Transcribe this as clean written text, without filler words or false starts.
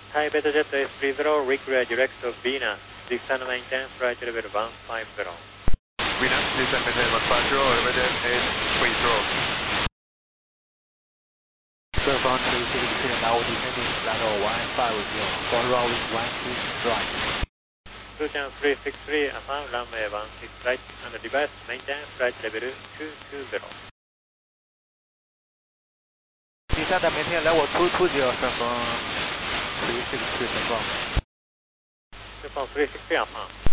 Thai Beta Jet S30, require direct of Venus, descend maintain flight level 150. Venus, descend maintain 150, elevated 830. Surfon 360 now descending level 150, for runway 16 right. Sultan 363, affirm runway 16 right, and device maintain flight level 220. Descend and maintain level 220, Surfon 363 confirm. Surfon 360, affirm.